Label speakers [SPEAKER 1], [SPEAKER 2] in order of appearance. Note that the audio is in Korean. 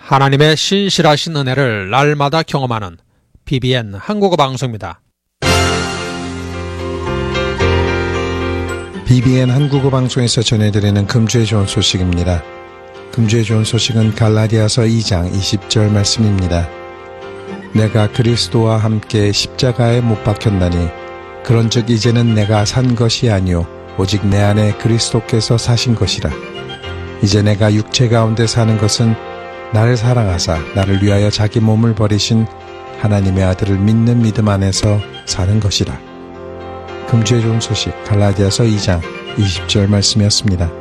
[SPEAKER 1] 하나님의 신실하신 은혜를 날마다 경험하는 BBN 한국어 방송입니다.
[SPEAKER 2] BBN 한국어 방송에서 전해드리는 금주의 좋은 소식입니다. 금주의 좋은 소식은 갈라디아서 2장 20절 말씀입니다. 내가 그리스도와 함께 십자가에 못 박혔나니 그런즉 이제는 내가 산 것이 아니요 오직 내 안에 그리스도께서 사신 것이라. 이제 내가 육체 가운데 사는 것은 나를 사랑하사 나를 위하여 자기 몸을 버리신 하나님의 아들을 믿는 믿음 안에서 사는 것이라. 금주의 좋은 소식 갈라디아서 2장 20절 말씀이었습니다.